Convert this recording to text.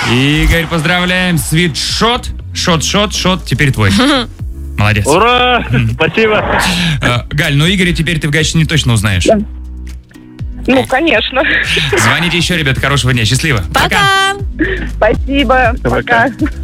Игорь, поздравляем. Свитшот. Шот. Теперь твой. Молодец. Ура! Спасибо. Галь, ну Игоря теперь ты в Гатчине точно узнаешь. Ну, конечно. Звоните еще, ребят. Хорошего дня. Счастливо. Пока! Спасибо. Пока. Пока.